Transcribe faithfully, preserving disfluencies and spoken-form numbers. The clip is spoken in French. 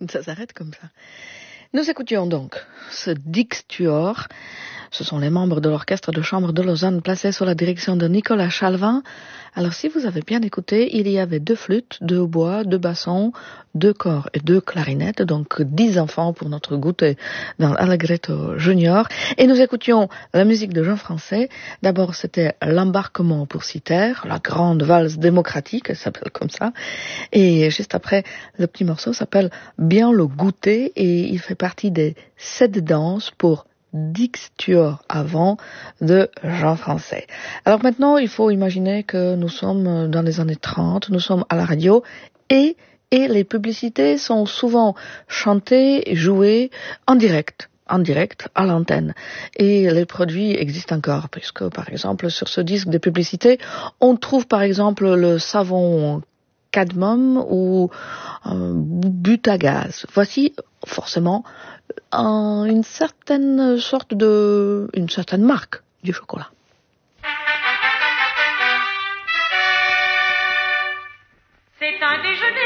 Ça s'arrête comme ça. Nous écoutions donc ce Dix Tuor. Ce sont les membres de l'orchestre de chambre de Lausanne placés sous la direction de Nicolas Chalvin. Alors si vous avez bien écouté, il y avait deux flûtes, deux hautbois, deux bassons, deux corps et deux clarinettes, donc dix enfants pour notre goûter dans l'Allegretto Junior. Et nous écoutions la musique de Jean Français. D'abord c'était l'embarquement pour Citer, la grande valse démocratique, elle s'appelle comme ça. Et juste après, le petit morceau s'appelle Bien le goûter et il fait partie des sept danses pour Dix Tuor avant de Jean Français. Alors maintenant, il faut imaginer que nous sommes dans les années trente, nous sommes à la radio et, et les publicités sont souvent chantées, jouées en direct. en direct à l'antenne. Et les produits existent encore, puisque par exemple sur ce disque de publicité, on trouve par exemple le savon cadmium ou un but à gaz. Voici forcément un, une certaine sorte de, une certaine marque du chocolat. C'est un déjeuner